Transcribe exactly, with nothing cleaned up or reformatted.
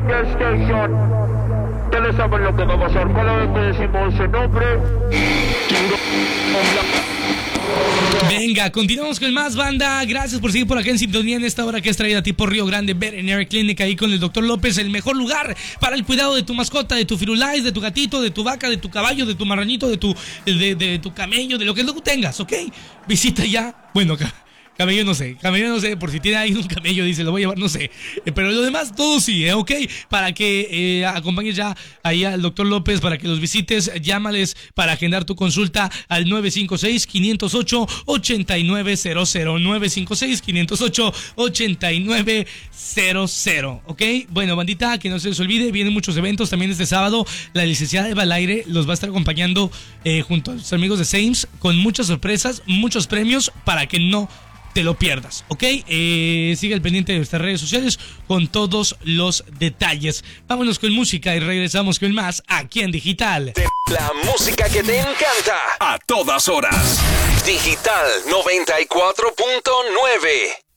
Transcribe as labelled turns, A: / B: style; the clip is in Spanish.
A: Radio Station. Ya le saben lo que va a pasar cada vez que decimos ese nombre.
B: Venga, continuamos con más, banda. Gracias por seguir por acá en sintonía en esta hora que es traída a ti por Río Grande Veterinary Clinic, ahí con el doctor López, el mejor lugar para el cuidado de tu mascota, de tu firulais, de tu gatito, de tu vaca, de tu caballo, de tu marranito, de tu, de, de tu camello, de lo que tú tengas, ¿ok? Visita ya, bueno, acá. Camello no sé, camello no sé, por si tiene ahí un camello, dice, lo voy a llevar, no sé. Eh, pero lo demás, todo sí, ¿eh? ¿Ok? Para que eh, acompañes ya ahí al doctor López, para que los visites, llámales para agendar tu consulta al nueve cinco seis, cinco cero ocho, ocho nueve cero cero, nueve cinco seis, cinco cero ocho, ocho nueve cero cero, ¿ok? Bueno, bandita, que no se les olvide, vienen muchos eventos también este sábado. La licenciada Eva Laire los va a estar acompañando eh, junto a sus amigos de Sames con muchas sorpresas, muchos premios para que no te lo pierdas, ¿ok? Eh, sigue al pendiente de nuestras redes sociales con todos los detalles. Vámonos con música y regresamos con más aquí en Digital.
C: La música que te encanta a todas horas. Digital noventa y cuatro punto nueve.